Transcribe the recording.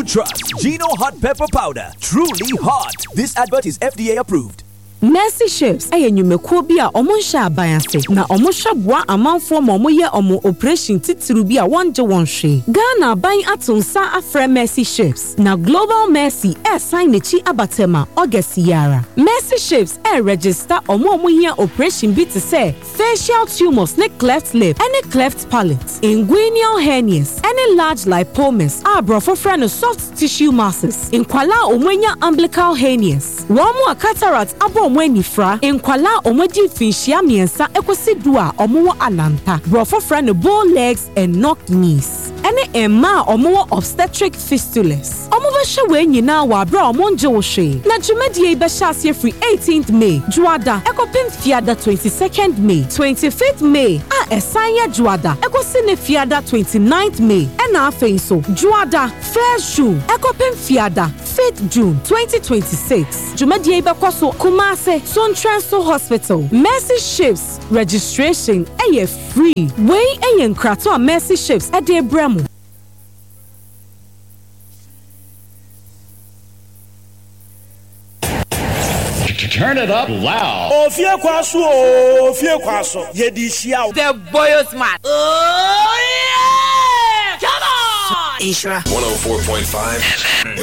trust. Gino hot pepper powder. Truly hot. This advert is FDA approved. Mercy Chefs aye nyumekuo bi a omo nhya abayase na omo hweboa amanfo ma omo ye omo operation titiru bi a wonje wonhwe Ghana aban atonsa afre Mercy Chefs na Global Mercy sign nechi abatema August yara Mercy Chefs register omo ye operation bi te say facial tumors ne cleft lip any cleft palate inguinal hernias any large lipomas abrofo friend no soft tissue masses inkwala omwenya umbilical hernias womo cataract abo Mwenifra, Enkwala Omodi Finchia Miensa Ekosidua Omo Alanta, Brofo friend bow legs and knock knees. Any Emma Omo obstetric fistulas. Omo Beshawe Nina Wabra Omonjo Oshe. Na Jumedie Beshas free 18th May. Juada Ekopim Fiada 22nd May. 25th May. Esanya Juada Ekosine Fiada 29th May. Ena Fenso. Juada First June. Ekopim Fiada 5th June 2026. Jumedie Bekwaso Kumase Son Transfer Hospital. Mercy Ships registration free. Way Krato Mercy Ships at the Bremo. Turn it up loud. Oh, fear kwaso. Yedi shia. The boy is smart. Oh yeah! Come on! Isra 104.5